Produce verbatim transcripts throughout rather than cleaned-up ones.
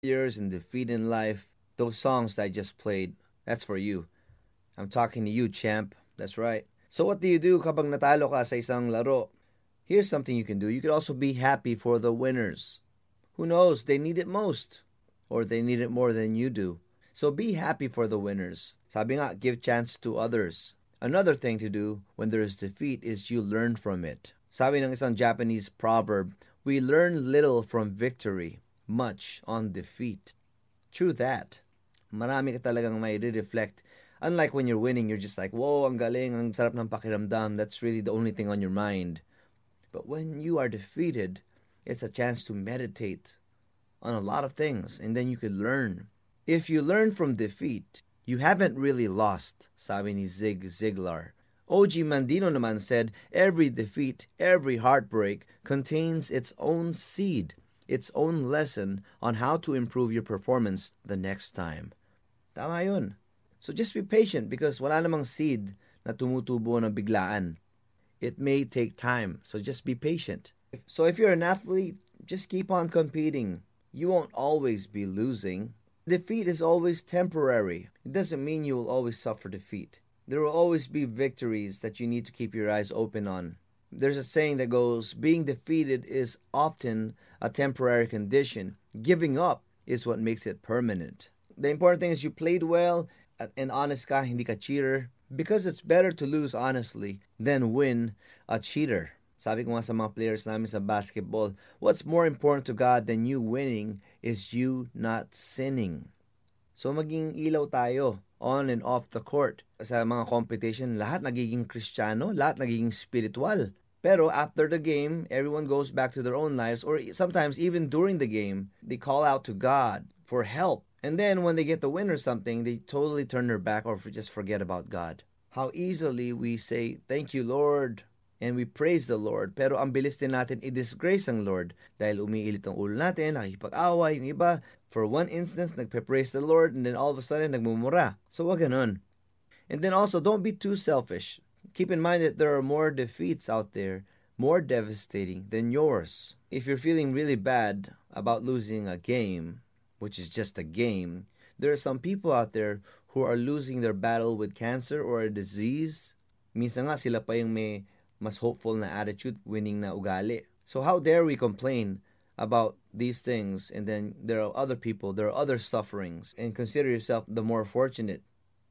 failures and defeat in life, those songs that I just played, that's for you. I'm talking to you, champ. That's right. So what do you do kapag natalo ka sa isang laro? Here's something you can do. You could also be happy for the winners. Who knows? They need it most. Or they need it more than you do. So be happy for the winners. Sabi nga, give chance to others. Another thing to do when there is defeat is you learn from it. Sabi ng isang Japanese proverb, we learn little from victory, much on defeat. True that. Marami ka talagang may re-reflect. Unlike when you're winning, you're just like, whoa, ang galing, ang sarap ng pakiramdam. That's really the only thing on your mind. But when you are defeated, it's a chance to meditate on a lot of things, and then you could learn. If you learn from defeat, you haven't really lost, sabi ni Zig Ziglar. O G Mandino naman said, every defeat, every heartbreak contains its own seed, its own lesson on how to improve your performance the next time. Tama yun. So just be patient because wala namang seed na tumutubo ng biglaan. It may take time, so just be patient. So if you're an athlete, just keep on competing. You won't always be losing. Defeat is always temporary. It doesn't mean you will always suffer defeat. There will always be victories that you need to keep your eyes open on. There's a saying that goes, being defeated is often a temporary condition. Giving up is what makes it permanent. The important thing is you played well and honest ka, hindi ka cheater. Because it's better to lose honestly than win a cheater. Sabi ko nga sa mga players namin sa basketball, what's more important to God than you winning is you not sinning. So maging ilaw tayo on and off the court. Sa mga competition, lahat nagiging Kristiyano, lahat nagiging spiritual. Pero after the game, everyone goes back to their own lives, or sometimes even during the game, they call out to God for help. And then when they get the win or something, they totally turn their back or just forget about God. How easily we say, thank you, Lord, and we praise the Lord. Pero ang bilis din natin i-disgrace ang Lord dahil umiilit ang ulo natin, nakikipag-awa, yung iba, for one instance, nagpe-praise the Lord, and then all of a sudden, nagmumura. So wag ganun. And then also, don't be too selfish. Keep in mind that there are more defeats out there, more devastating than yours. If you're feeling really bad about losing a game, which is just a game, there are some people out there who are losing their battle with cancer or a disease. Minsan nga sila pa yung may mas hopeful na attitude, winning na ugali. So how dare we complain about these things, and then there are other people, there are other sufferings, and consider yourself the more fortunate.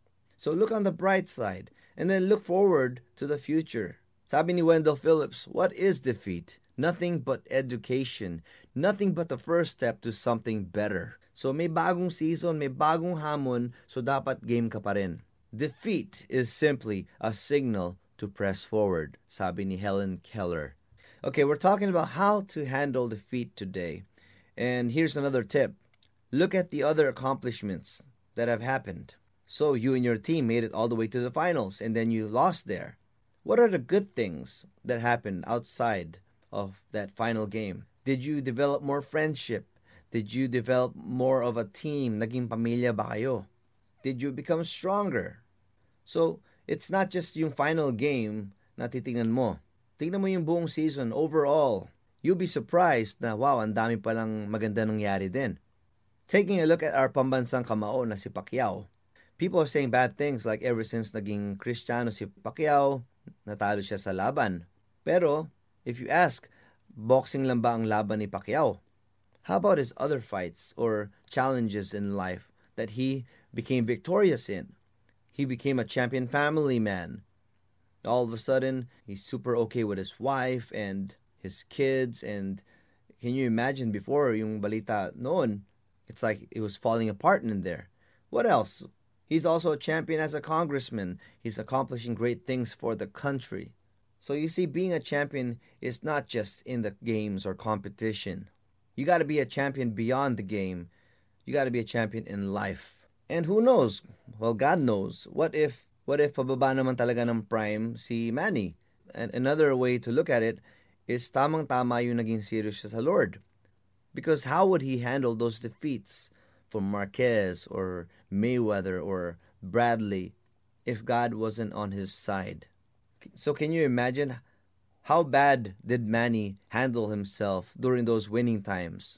So look on the bright side, and then look forward to the future. Sabi ni Wendell Phillips, what is defeat? Nothing but education. Nothing but the first step to something better. So may bagong season, may bagong hamon, so dapat game ka pa rin. Defeat is simply a signal to press forward, sabi ni Helen Keller. Okay, we're talking about how to handle defeat today. And here's another tip. Look at the other accomplishments that have happened. So you and your team made it all the way to the finals, and then you lost there. What are the good things that happened outside of that final game? Did you develop more friendship? Did you develop more of a team? Naging pamilya ba kayo? Did you become stronger? So, it's not just yung final game na titingnan mo. Tingnan mo yung buong season overall. You'll be surprised na wow, ang dami palang maganda nangyari din. Taking a look at our pambansang kamao na si Pacquiao, people are saying bad things like ever since naging Kristiyano si Pacquiao, natalo siya sa laban. Pero, if you ask, boxing lang ba ang laban ni Pacquiao? How about his other fights or challenges in life that he became victorious in? He became a champion family man. All of a sudden, he's super okay with his wife and his kids. And can you imagine before yung balita noon, it's like it was falling apart in there. What else? He's also a champion as a congressman. He's accomplishing great things for the country. So you see, being a champion is not just in the games or competition. You got to be a champion beyond the game. You got to be a champion in life. And who knows? Well, God knows. What if what if pababa naman talaga ng prime si Manny? And another way to look at it is tamang-tama yung naging serious siya sa Lord. Because how would he handle those defeats from Marquez or Mayweather or Bradley if God wasn't on his side? So can you imagine how bad did Manny handle himself during those winning times?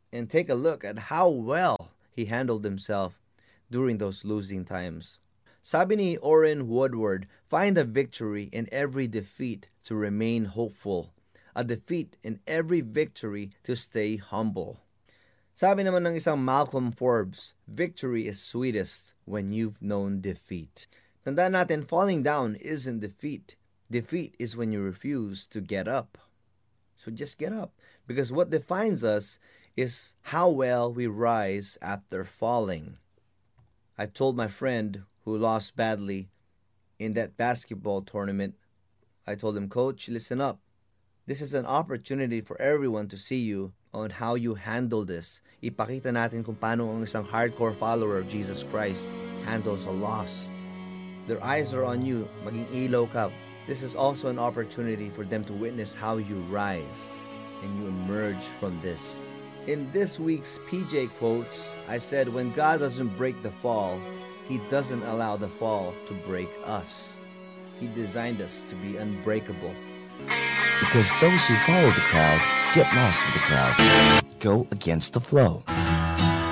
and take a look at how well he handled himself during those losing times. Sabi ni Orrin Woodward, find a victory in every defeat to remain hopeful, a defeat in every victory to stay humble. Sabi naman ng isang Malcolm Forbes, victory is sweetest when you've known defeat. Tandaan natin, falling down isn't defeat. Defeat is when you refuse to get up. So just get up, because what defines us is how well we rise after falling. I told my friend who lost badly in that basketball tournament, I told him, Coach, listen up. This is an opportunity for everyone to see you on how you handle this. Ipakita natin kung paano ang isang hardcore follower of Jesus Christ handles a loss. Their eyes are on you. Maging ilaw ka. This is also an opportunity for them to witness how you rise and you emerge from this. In this week's P J Quotes, I said, when God doesn't break the fall, He doesn't allow the fall to break us. He designed us to be unbreakable. Because those who follow the crowd get lost with the crowd. Go against the flow.